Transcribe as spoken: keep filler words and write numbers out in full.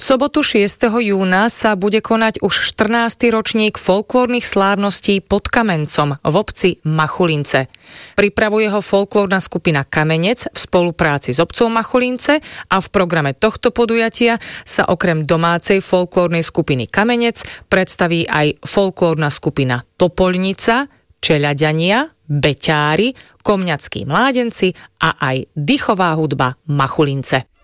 sobotu šiesteho júna sa bude konať už štrnásty ročník folklórnych slávností pod Kamencom v obci Machulince. Pripravuje ho folklórna skupina Kamenec v spolupráci s obcom Machulince a v programe tohto podujatia sa okrem domácej folklórnej skupiny Kamenec predstaví aj folklórna skupina Topoľnica, Čeľaďania, Beťári, Komňackí mládenci a aj dychová hudba Machulince.